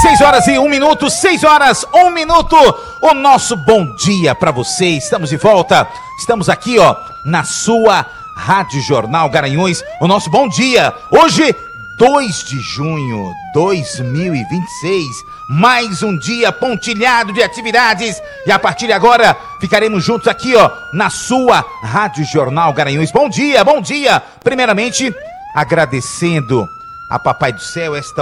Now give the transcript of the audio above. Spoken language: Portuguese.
6 horas e 1 minuto, 6 horas, 1 minuto, o nosso bom dia para você. Estamos de volta, estamos aqui, ó, na sua Rádio Jornal Garanhuns, o nosso bom dia. Hoje, 2 de junho de 2026, mais um dia pontilhado de atividades. E a partir de agora, ficaremos juntos aqui, ó, na sua Rádio Jornal Garanhuns. Bom dia, bom dia. Primeiramente, agradecendo a Papai do Céu esta